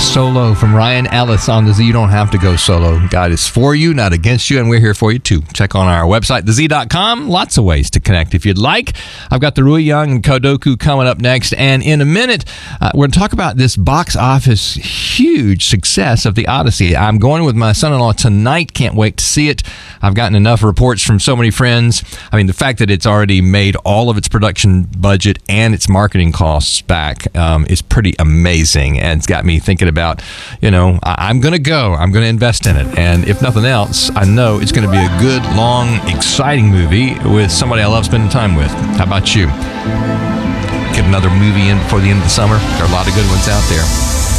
Solo from Ryan Ellis on The Z. You don't have to go solo. God is for you, not against you, and we're here for you too. Check on our website, thez.com. Lots of ways to connect if you'd like. I've got the Rui Young and Kodoku coming up next, and in a minute, we're going to talk about this box office huge success of The Odyssey. I'm going with my son-in-law tonight. Can't wait to see it. I've gotten enough reports from so many friends. I mean, the fact that it's already made all of its production budget and its marketing costs back is pretty amazing, and it's got me thinking about, I'm going to go. I'm going to invest in it, and if nothing else, I know it's going to be a good, long, exciting movie with somebody I love spending time with. How about you? Get another movie in before the end of the summer. There are a lot of good ones out there.